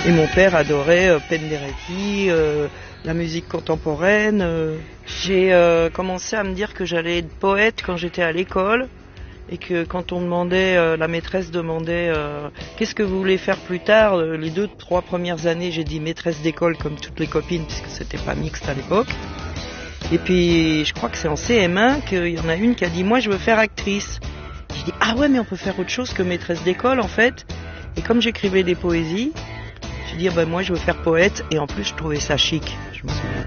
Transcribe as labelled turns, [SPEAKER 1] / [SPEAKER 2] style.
[SPEAKER 1] Et mon père adorait Penderecki, la musique contemporaine. J'ai commencé à me dire que j'allais être poète quand j'étais à l'école. Et que quand on demandait, la maîtresse demandait qu'est-ce que vous voulez faire plus tard, les 2-3 premières années, j'ai dit maîtresse d'école comme toutes les copines, puisque c'était pas mixte à l'époque. Et puis je crois que c'est en CM1 qu'il y en a une qui a dit moi je veux faire actrice. J'ai dit ah ouais mais on peut faire autre chose que maîtresse d'école en fait. Et comme j'écrivais des poésies, j'ai dit ah ben moi je veux faire poète et en plus je trouvais ça chic.